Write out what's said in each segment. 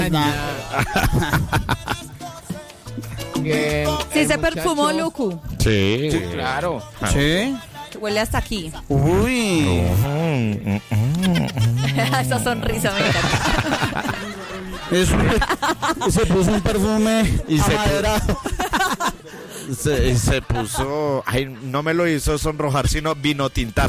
Sí, se perfumó, Lucu. Sí. Sí, claro. ¿Sí? Huele hasta aquí. Uy. Esa sonrisa me encanta. Eso, se puso un perfume Y se amaderado. Se puso... Ay, no me lo hizo sonrojar, sino vino tintar.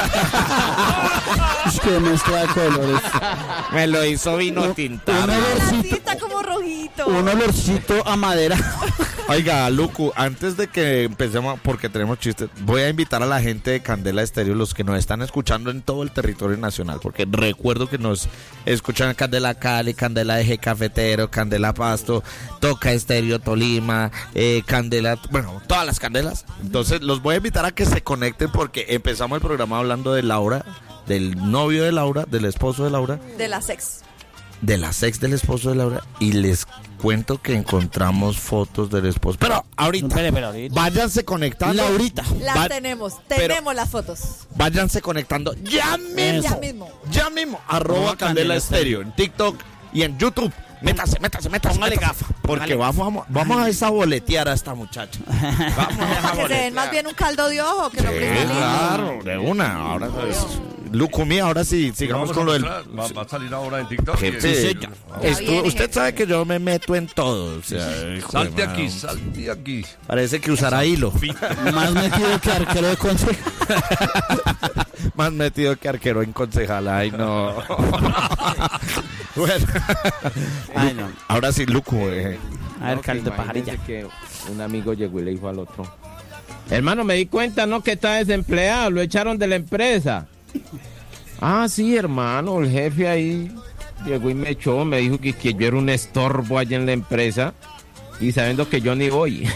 Es que mezcla de colores. Me lo hizo vino tintar. Así está como rojito. Un olorcito a madera. Oiga, Lucu, antes de que empecemos, porque tenemos chistes, voy a invitar a la gente de Candela Estéreo, los que nos están escuchando en todo el territorio nacional, porque recuerdo que nos escuchan en Candela Cali, Candela Eje Cafetero, Candela Pasto, Toca Estéreo Tolima, Candela, bueno, todas las candelas. Entonces los voy a invitar a que se conecten porque empezamos el programa hablando de Laura, del novio de Laura, del esposo de Laura, De la sex. de la ex del esposo de Laura, y les cuento que encontramos fotos del esposo. Pero ahorita, váyanse conectando. Laurita. Las tenemos las fotos. Váyanse conectando ya mismo. Ya mismo. Ya mismo. @Candela Candela Estéreo en TikTok y en YouTube. Métase. Póngale gafa. Porque vamos a desaboletear a esta muchacha. Para que se den más bien un caldo de ojo que lo cristalizo. Claro, de una. Ahora Lucumí, ahora sí, sigamos con lo del... Va a salir ahora en TikTok. Sí, Ya viene, usted sabe que yo me meto en todo. O sea, Salte hijo de aquí, madre. salte aquí. Parece que usará hilo. Más metido que arquero de consejo. Más metido que arquero en concejal. Ay, no. Bueno. Ay, no. Ahora sí, Lucu. A ver, caldo de pajarilla. Que un amigo llegó y le dijo al otro: hermano, me di cuenta, ¿no? Que está desempleado, lo echaron de la empresa. Ah, sí, hermano, el jefe ahí llegó y me echó, me dijo que yo era un estorbo allá en la empresa y sabiendo que yo ni voy.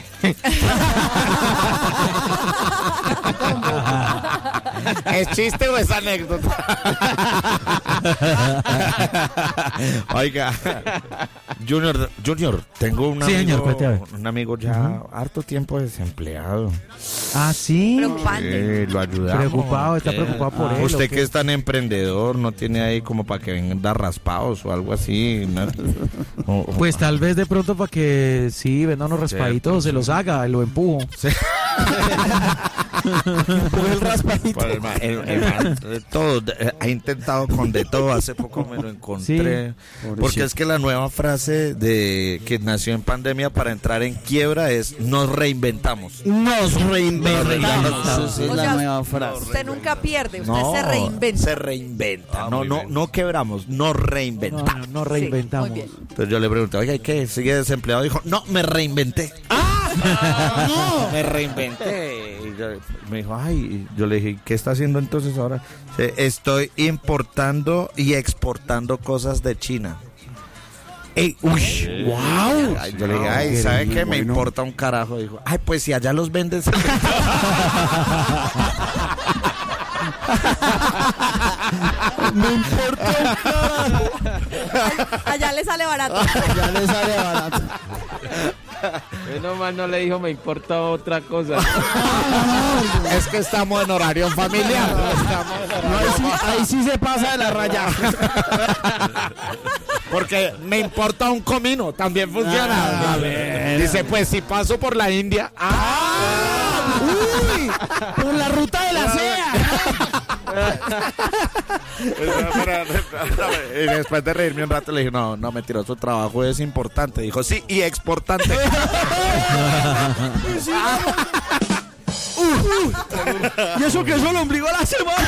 ¿Es chiste o es anécdota? Oiga, Junior, tengo un Sí, amigo, señor, cuente, a ver. un amigo ya harto tiempo desempleado. Ah, sí. Preocupante. Lo ayudamos. Preocupado, está preocupado por él. Usted ¿o qué? que es tan emprendedor, ¿no tiene ahí como para que venda raspados o algo así? ¿No? Pues tal vez de pronto para que sí, venda unos raspaditos, se los haga, lo empujo. El raspadito. El man, todo, ha intentado con de todo. Hace poco me lo encontré. Porque es que la nueva frase de que nació en pandemia para entrar en quiebra es: nos reinventamos. Nos reinventamos. Esa es O la sea, nueva frase. Usted nunca pierde, usted se reinventa. Se reinventa. No quebramos, nos reinventamos. No reinventamos. Sí, muy bien. Entonces yo le pregunté: oiga, ¿y qué? ¿Sigue desempleado? Dijo: no, me reinventé. No. Me reinventé. Y me dijo: ay, yo le dije: ¿qué está haciendo entonces ahora? Estoy importando y exportando cosas de China. ¡Ey! ¡Uy! ¡Wow! Ay, yo le dije: ay, ¿sabe qué? Me importa un carajo. Dijo: ay, pues si allá los venden. Me importa. Allá le sale barato. Ya le sale barato. Menos mal no le dijo me importa otra cosa. Es que estamos en horario familiar. Ahí sí se pasa de la raya. Porque me importa un comino, también funciona. Dice: pues si paso por la India. ¡Uy! Por la ruta de la sea. Y después de reírme un rato le dije: no, mentiroso, su trabajo es importante. Dijo: sí, y exportante. Y eso que es el ombligo de la semana.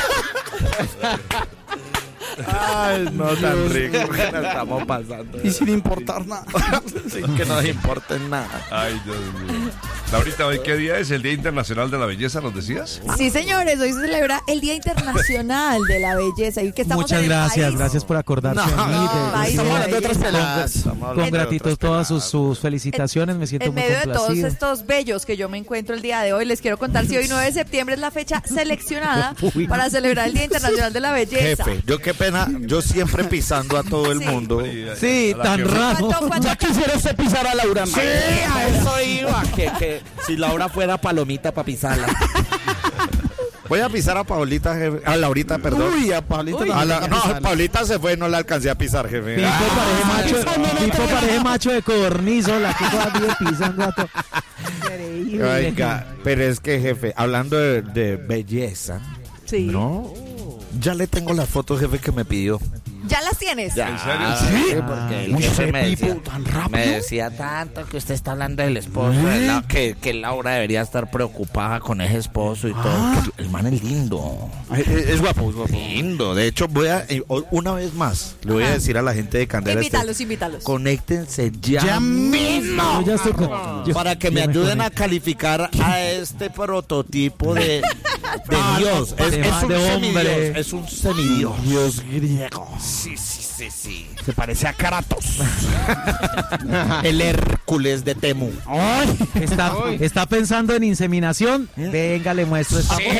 Ay, no tan rico que nos estamos pasando. Y sin importar nada. Sin que nos importe nada. Ay, Dios mío. Laurita, ¿hoy qué día es? ¿El Día Internacional de la Belleza, nos decías? Sí, señores, hoy se celebra el Día Internacional de la Belleza y que estamos Muchas en el gracias, país. gracias por acordarse de mí. país Estamos de hablando de otras peladas. Con gratitud todas sus felicitaciones, me siento En muy medio de todos complacido. estos bellos que yo me encuentro el día de hoy, les quiero contar si hoy 9 de septiembre es la fecha seleccionada para celebrar el Día Internacional de la Belleza. Jefe, yo qué pena, yo siempre pisando a todo el Sí. mundo. Sí, tan raro. ¿Cuánto- Ya quisiera usted pisar a Laura. Sí, a eso iba. Que si Laura fuera palomita para pisarla. Voy a pisar a Paulita, jefe. A Laurita, perdón. Uy, a Pablito. No, Paulita se fue, no la alcancé a pisar, jefe. Pipo parece macho de codorniz, la que todavía pisando a todo. Increíble. Oiga, pero es que, jefe, hablando de belleza, Sí. ¿no? Ya le tengo las fotos, jefe, que me pidió. ¿Ya las tienes? Ya. ¿En serio? Sí, porque el Uy, jefe ese me decía, Pipo tan rápido. me decía tanto que usted está hablando del esposo, que Laura debería estar preocupada con ese esposo y todo. El man es lindo. Es guapo, es guapo. Lindo. De hecho, una vez más, le voy a decir a la gente de Candela Invítalos. conéctense ya Ya mismo. Yo ya estoy Para que me ayuden a calificar a este prototipo de Dios. Es un de hombre. semidios. Es un semidios. Dios griego. Sí. Se parece a Kratos. El Hércules de Temu. ¿Está pensando en inseminación? Venga, le muestro esta Sí.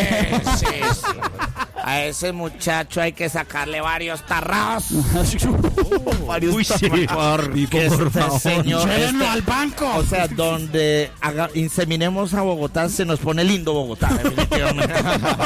A ese muchacho hay que sacarle varios tarraos. Varios tarraos. Porque este señor, Llévenlo al banco. o sea, donde inseminemos a Bogotá, se nos pone lindo Bogotá, definitivamente.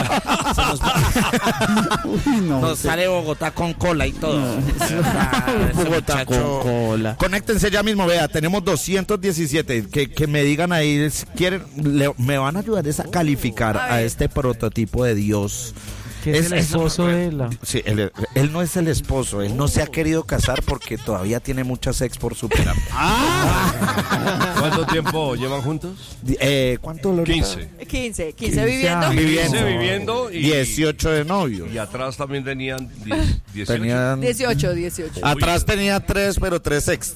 Nos sale Bogotá con cola y todo. Bogotá con cola. Conéctense ya mismo, vea, tenemos 217. Que me digan ahí, si quieren, me van a ayudar a calificar a este prototipo de Dios. que es el esposo de la... Sí, él no es el esposo, él no se ha querido casar porque todavía tiene muchas ex por superar. ¿Cuánto tiempo llevan juntos? ¿Cuánto lo 15. 15 viviendo. 15 viviendo y 18 de novio. Y atrás también tenían 18. Tenían... 18. Atrás tenía 3, pero 3 ex.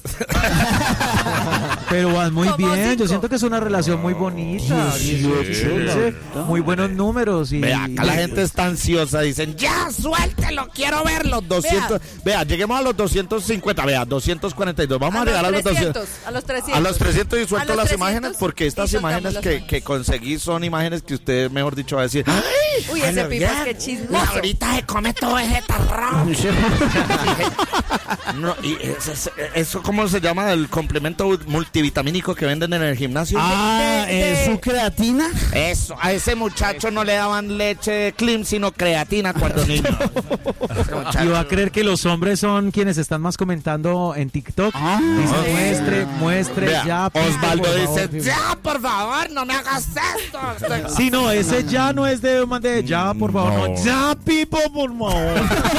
Pero van muy Como bien, 5. yo siento que es una relación muy bonita. 18, muy buenos números. Y... Vea, acá la gente está ansiosa, dicen, ya, suéltelo, quiero ver los 200. Vea, lleguemos a los 250, vea, 242. Vamos a llegar a los 200. A los 300. A los 300 y suelto A los las 300 imágenes, porque estas y soltamos imágenes las que imágenes. conseguí son imágenes que usted, mejor dicho, va a decir, ¡ay! Uy, ese Pipo es que chismoso. Ahorita se come todo ese tarrao. No, y eso, ¿cómo se llama? El complemento multivitamínico que venden en el gimnasio. de- ¿su creatina? Eso, a ese muchacho no le daban leche clean, sino creatina cuando niño. Y va a creer que los hombres son quienes están más comentando en TikTok. Dice, muestre, Vea, ya. Pipo, Osvaldo por dice, favor. ya, por favor, no me hagas esto. Sí, no, ese ya no es de ya, por favor, no. Ya, Pipo, por favor.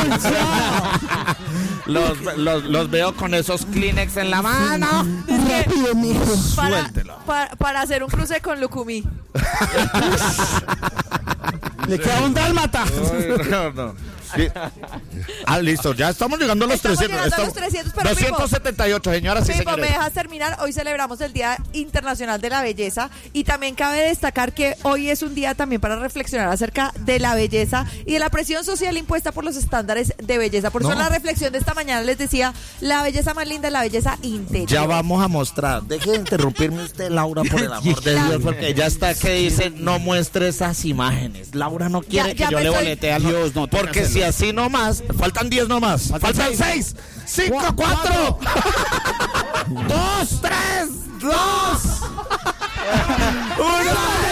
Los veo con esos Kleenex en la mano. Rápido, mijo. Suéltelo. Para hacer un cruce con Lucumí. Le queda un dálmata. No. Sí. Listo, ya estamos llegando a los Estamos 300. llegando a los 300, pero Pipo, 278, señoras y Pipo, ¿me señores. dejas terminar? Hoy celebramos el Día Internacional de la Belleza y también cabe destacar que hoy es un día también para reflexionar acerca de la belleza y de la presión social impuesta por los estándares de belleza. Por eso No. la reflexión de esta mañana les decía, la belleza más linda es la belleza interior. Ya vamos a mostrar. Deje de interrumpirme usted, Laura, por el amor de Dios, porque ya está que dice no muestre esas imágenes. Laura no quiere Ya que yo me le estoy- boletee al Dios, no, tenga porque que si así nomás, faltan 10 nomás. Faltan 6, 5, 4, 2, 3, 2, 1.